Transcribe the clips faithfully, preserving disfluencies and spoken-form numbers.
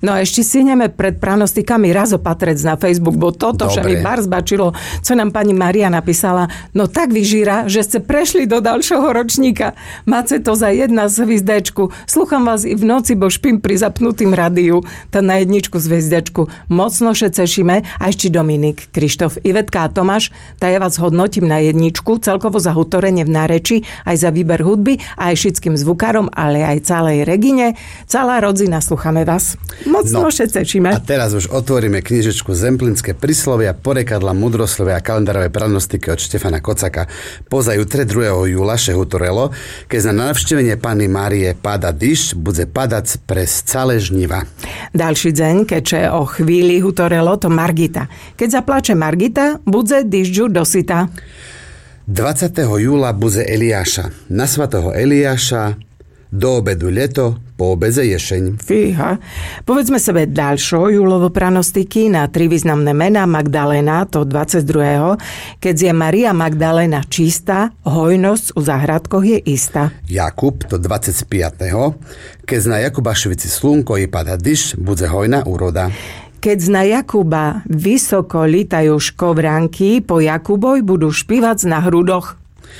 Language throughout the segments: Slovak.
No a ešte stihneme pred pranostikami razopatrec na Facebook, bo toto Dobre. Že mi bar zbačilo, čo nám pani Maria napísala. No tak vyžíra, že ste prešli do ďalšieho ročníka. Máte to za jedna z hvizdečku. Slúcham vás i v noci, bo špím pri zapnutým rádiu. Tá na jedničku z hvizdečku. Mocno še cešíme. A ešte Dominik, Krištof, Ivetka a Tomáš, tá ja vás hodnotím na jedničku, celkovo za hutorenie v náreči, aj za výber hudby, aj všetkým zvukárom, ale aj celej Regine. Celá rodzina, slúchame vás. Mocno No, še cešíme. a teraz už otvoríme knižečku Zemplínske príslovia, porekadla, mudroslovia a kalendárové pranostiky od Štefana Kocaka. Pozajútre druhého júla še hutorelo, keď na navštívenie Panny Márie páda dyšť, bude padať pres celé žniva. Ďalší deň, keďže o chvíli hutorelo, to Margita. Keď zaplače Margita, bude dyžďu dosyta. dvadsiateho júla bude Eliáša. Na svatého Eliáša do obedu leto, po obede ješeň. Fíha. Povedzme sebe ďalšo júlovo pranostiky na tri významné mená. Magdalena, to dvadsiateho druhého Keď je Maria Magdalena čistá, hojnosť u záhradkoch je istá. Jakub, to dvadsiateho piateho Keď na Jakubašovici slunko i pada dyšť, bude hojná úroda. Keď na Jakuba vysoko litajú škovránky, po Jakuboj budú špívať na hrudoch.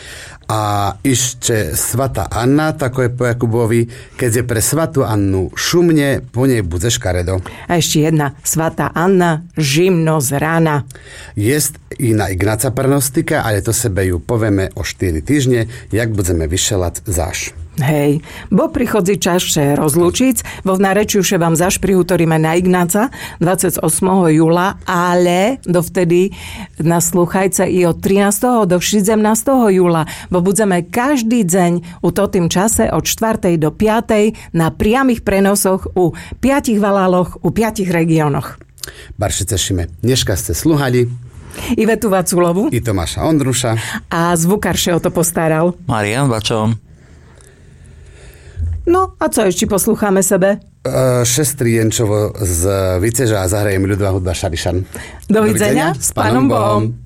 A ešte svata Anna, tako je po Jakubovi, keď je pre svatu Annu šumne, po nej bude škaredo. A ešte jedna, svata Anna, žimno z rána. Jest i na Ignáca prnostika, ale to sebe ju povieme o štyri týždne, jak budeme vyšelať záš. Hej, bo prichodzi čas še rozlúčiť. Vo narečiu še vám zaš prihutoríme na Ignáca dvadsiateho ôsmeho júla, ale dovtedy naslúchajte i od trinásteho do sedemnásteho júla, bo budeme každý deň u totým čase od štvrtej do piatej na priamých prenosoch u piatich valáloch, u piatich regiónoch. Barši cešíme. Dneška ste sluhali Ivetu Vaculovu i Tomáša Ondruša a zvukárše o to postaral Marián Bačov. No a co ešte poslúchame sebe? Uh, Šestri Jenčovo z Viceža a zahrajem ľudová hudba Šarišan. Dovidenia s Pánom Bohom.